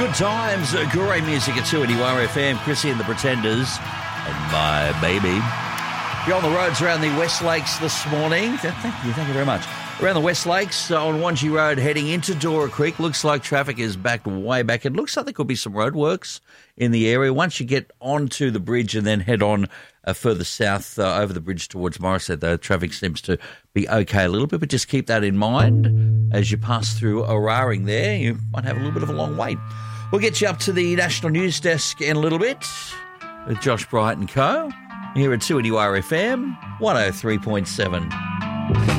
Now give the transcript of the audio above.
Good times, great music at 2 FM, Chrissy and the Pretenders, and My Baby. You're on the roads around the West Lakes this morning. Thank you very much. Around the West Lakes on Wangi Road heading into Dora Creek. Looks like traffic is backed way back. It looks like there could be some roadworks in the area. Once you get onto the bridge and then head on further south over the bridge towards Morisset, the traffic seems to be okay a little bit, but just keep that in mind as you pass through Oraring there. You might have a little bit of a long wait. We'll get you up to the National News Desk in a little bit with Josh Bright and Co. here at 2 FM 103.7.